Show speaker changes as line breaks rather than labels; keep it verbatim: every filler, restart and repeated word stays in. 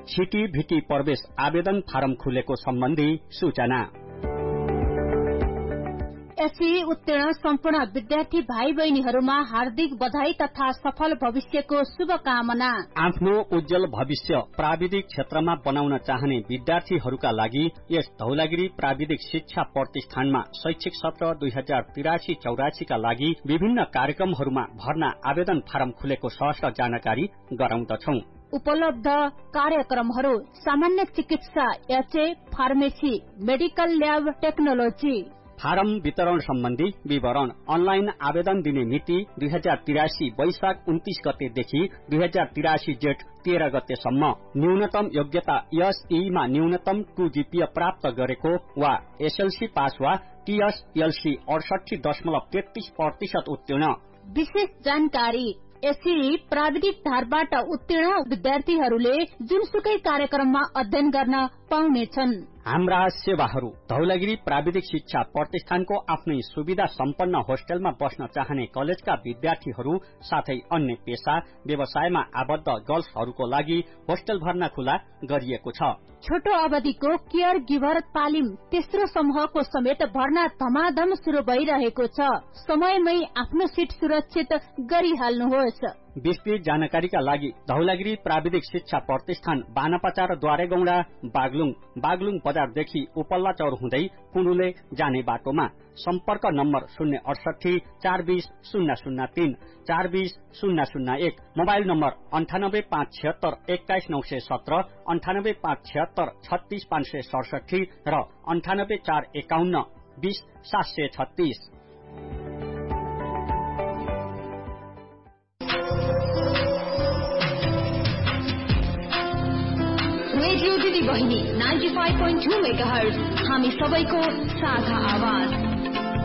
छिटी भिटी प्रवेश आवेदन फारम खुलेको सम्बन्धी सूचना।
एसई उत्तीर्ण सम्पूर्ण विद्यार्थी भाइ बहिनीहरूमा हार्दिक बधाई तथा सफल भविष्यको शुभकामना।
आफ्नो उज्जवल भविष्य प्राविधिक क्षेत्रमा बनाउन चाहने विद्यार्थीहरूका लागि यस धौलागिरी प्राविधिक शिक्षा प्रतिष्ठानमा शैक्षिक सत्र दुई हजार तिरासी चौरासी का लागि विभिन्न कार्यक्रमहरूमा भर्ना आवेदन फारम खुलेको सहर्ष जानकारी गराउँदछौं।
उपलब्ध कार्यक्रमहरू सामान्य चिकित्सा, HA, pharmacy, medical lab technology.
Form वितरण सम्बन्धी विवरण। अनलाइन आवेदन दिने मिति दुई हजार तिरासी वैशाख उन्तीस गतेदेखि दुई हजार तिरासी जेठ तेह्र गतेसम्म। न्यूनतम योग्यता एसईमा न्यूनतम टू जीपीए प्राप्त गरेको वा एसएलसी पास वा टीएसएलसी अडसठी दशमलव तेत्तीस प्रतिशत उत्तीर्ण।
विशेष जानकारी। एसई प्राविधिक धारबाट उत्तीर्ण विद्यार्थीहरूले जुनसुकै कार्यक्रममा अध्ययन गर्न पाउनेछन्।
हाम्रा सेवाहरू। धौलागिरी प्राविधिक शिक्षा प्रतिष्ठानको आफ्नै सुविधा सम्पन्न होस्टेलमा बस्न चाहने कलेजका विद्यार्थीहरू साथै अन्य पेशा व्यवसायमा आबद्ध गर्ल्सहरूको लागि होस्टेल भर्ना खुला गरिएको छ।
छोटो अवधिको केयर गिभर तालिम तेस्रो समूहको समेत भर्ना धमाधम शुरू भइरहेको छ। समयमै आफ्नो सिट सुरक्षित गरिहाल्नुहोस्।
विस्तृत जानकारीका लागि धौलागिरी प्राविधिक शिक्षा प्रतिष्ठान बानापाचार द्वारेगौंडा बागलुङ बागलुङ बजारदेखि उपल्ला चौर हुँदै कुनुले जाने बाटोमा। सम्पर्क नम्बर शून्य अडसठी चार बीस शून्य शून्य तीन चार बीस शून्य शून्य एक। मोबाइल नम्बर अन्ठानब्बे पाँच छिहत्तर एक्काइस नौ सय सत्र अन्ठानब्बे पाँच छिहत्तर छत्तीस पाँच सय सडसठी र अन्ठानब्बे चार एकाउन्न बीस सात सय छत्तीस।
रेडियो दिदी बहिनी ninety five point two megahertz हामी सबैको साझा आवाज।